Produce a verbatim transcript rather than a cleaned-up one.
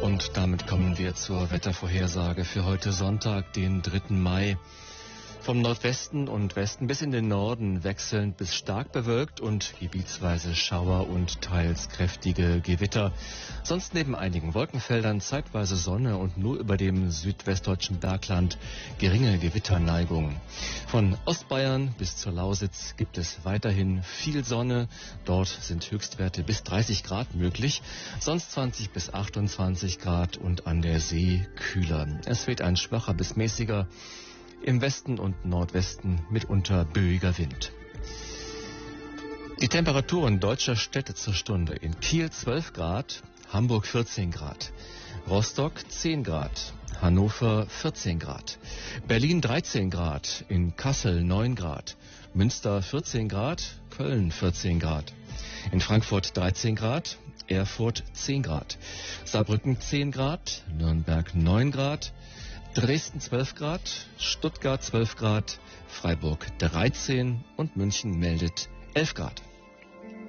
Und damit kommen wir zur Wettervorhersage für heute Sonntag, den dritten Mai. Vom Nordwesten und Westen bis in den Norden wechselnd bis stark bewölkt und gebietsweise Schauer und teils kräftige Gewitter. Sonst neben einigen Wolkenfeldern zeitweise Sonne und nur über dem südwestdeutschen Bergland geringe Gewitterneigung. Von Ostbayern bis zur Lausitz gibt es weiterhin viel Sonne. Dort sind Höchstwerte bis dreißig Grad möglich, sonst zwanzig bis achtundzwanzig Grad und an der See kühler. Es weht ein schwacher bis mäßiger, im Westen und Nordwesten mitunter böiger Wind. Die Temperaturen deutscher Städte zur Stunde: in Kiel zwölf Grad, Hamburg vierzehn Grad, Rostock zehn Grad, Hannover vierzehn Grad, Berlin dreizehn Grad, in Kassel neun Grad, Münster vierzehn Grad, Köln vierzehn Grad, in Frankfurt dreizehn Grad, Erfurt zehn Grad, Saarbrücken zehn Grad, Nürnberg neun Grad, Dresden zwölf Grad, Stuttgart zwölf Grad, Freiburg dreizehn und München meldet elf Grad.